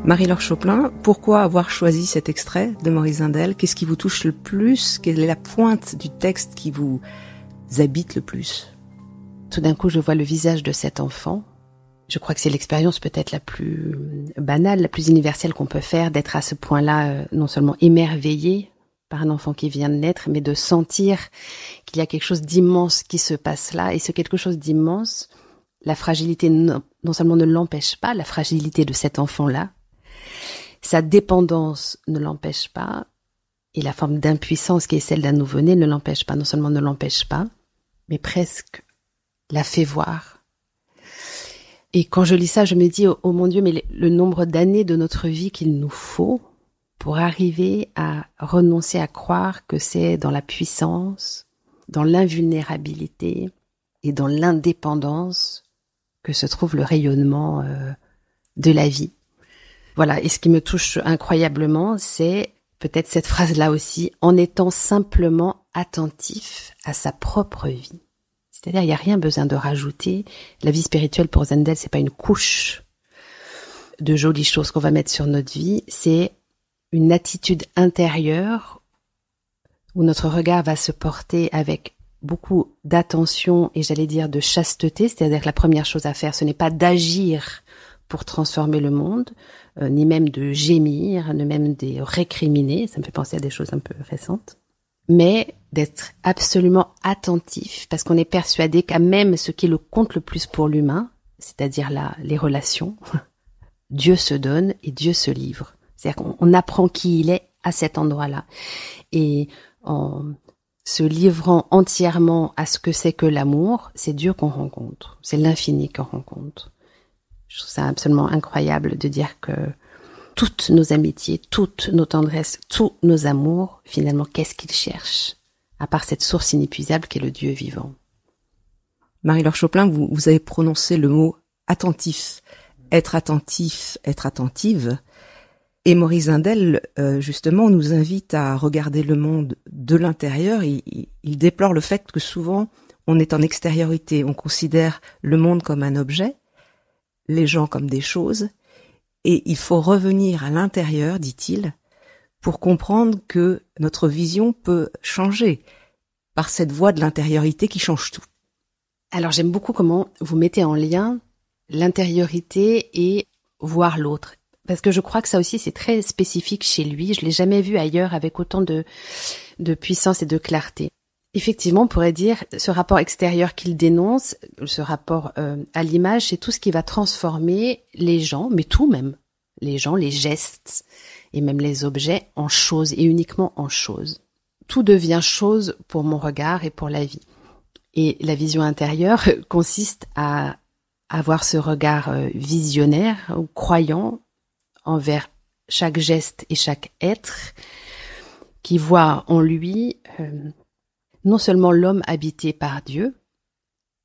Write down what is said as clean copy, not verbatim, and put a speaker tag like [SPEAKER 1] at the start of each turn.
[SPEAKER 1] Marie-Laure Choplin, pourquoi avoir choisi cet extrait de Maurice Zindel? Qu'est-ce qui vous touche le plus? Quelle est la pointe du texte qui vous habite le plus?
[SPEAKER 2] Tout d'un coup, je vois le visage de cet enfant. Je crois que c'est l'expérience peut-être la plus banale, la plus universelle qu'on peut faire, d'être à ce point-là, non seulement émerveillé par un enfant qui vient de naître, mais de sentir qu'il y a quelque chose d'immense qui se passe là. Et ce quelque chose d'immense, la fragilité non seulement ne l'empêche pas, la fragilité de cet enfant-là, sa dépendance ne l'empêche pas, et la forme d'impuissance qui est celle d'un nouveau-né ne l'empêche pas. Non seulement ne l'empêche pas, mais presque la fait voir. Et quand je lis ça, je me dis, oh mon Dieu, mais le nombre d'années de notre vie qu'il nous faut pour arriver à renoncer à croire que c'est dans la puissance, dans l'invulnérabilité et dans l'indépendance que se trouve le rayonnement de la vie. Voilà, et ce qui me touche incroyablement, c'est peut-être cette phrase-là aussi, en étant simplement attentif à sa propre vie. C'est-à-dire, il n'y a rien besoin de rajouter. La vie spirituelle pour Zindel, c'est pas une couche de jolies choses qu'on va mettre sur notre vie, c'est une attitude intérieure où notre regard va se porter avec beaucoup d'attention et j'allais dire de chasteté, c'est-à-dire que la première chose à faire, ce n'est pas d'agir pour transformer le monde, ni même de gémir, ni même de récriminer, ça me fait penser à des choses un peu récentes, mais d'être absolument attentif, parce qu'on est persuadé qu'à même ce qui compte le plus pour l'humain, c'est-à-dire les relations, Dieu se donne et Dieu se livre. C'est-à-dire qu'on apprend qui il est à cet endroit-là. Et en se livrant entièrement à ce que c'est que l'amour, c'est Dieu qu'on rencontre, c'est l'infini qu'on rencontre. Je trouve ça absolument incroyable de dire que toutes nos amitiés, toutes nos tendresses, tous nos amours, finalement, qu'est-ce qu'ils cherchent? À part cette source inépuisable qu'est le Dieu vivant.
[SPEAKER 1] Marie-Laure Choplin, vous avez prononcé le mot attentif. Être attentif, être attentive. Et Maurice Zindel, justement, nous invite à regarder le monde de l'intérieur. Il déplore le fait que souvent, on est en extériorité. On considère le monde comme un objet, les gens comme des choses, et il faut revenir à l'intérieur, dit-il, pour comprendre que notre vision peut changer par cette voie de l'intériorité qui change tout.
[SPEAKER 2] Alors j'aime beaucoup comment vous mettez en lien l'intériorité et voir l'autre. Parce que je crois que ça aussi c'est très spécifique chez lui, je l'ai jamais vu ailleurs avec autant de puissance et de clarté. Effectivement, on pourrait dire, ce rapport extérieur qu'il dénonce, ce rapport à l'image, c'est tout ce qui va transformer les gens, mais tout même, les gens, les gestes et même les objets en choses et uniquement en choses. Tout devient chose pour mon regard et pour la vie. Et la vision intérieure consiste à avoir ce regard visionnaire ou croyant envers chaque geste et chaque être qui voit en lui non seulement l'homme habité par Dieu,